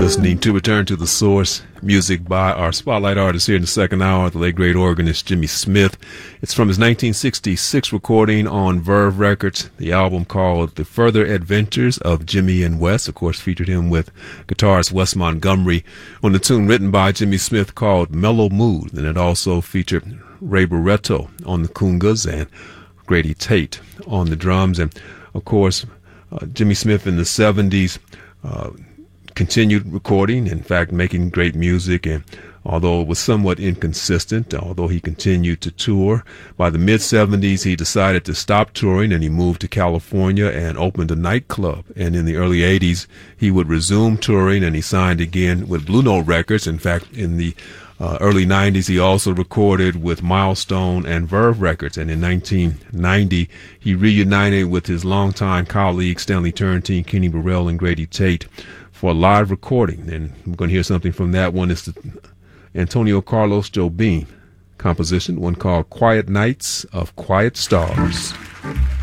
Listening to Return to the Source, music by our spotlight artist here in the second hour, the late great organist Jimmy Smith. It's from his 1966 recording on Verve Records, the album called The Further Adventures of Jimmy and Wes. Of course, featured him with guitarist Wes Montgomery on the tune written by Jimmy Smith called Mellow Mood. And it also featured Ray Barretto on the congas and Grady Tate on the drums. And, of course, Jimmy Smith in the 70s continued recording, in fact, making great music, and although it was somewhat inconsistent, although he continued to tour, by the mid-70s he decided to stop touring and he moved to California and opened a nightclub. And in the early 80s he would resume touring and he signed again with Blue Note Records. In fact, in the early 90s he also recorded with Milestone and Verve Records, and in 1990 he reunited with his longtime colleagues Stanley Turrentine, Kenny Burrell, and Grady Tate for a live recording. And we're going to hear something from that one. It's the Antonio Carlos Jobim composition, one called Quiet Nights of Quiet Stars.